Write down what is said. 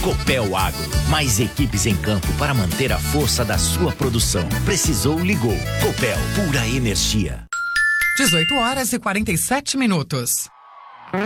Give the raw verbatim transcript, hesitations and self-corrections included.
Copel Agro, mais equipes em campo para manter a força da sua produção. Precisou, ligou. Copel, pura energia. dezoito horas e quarenta e sete minutos.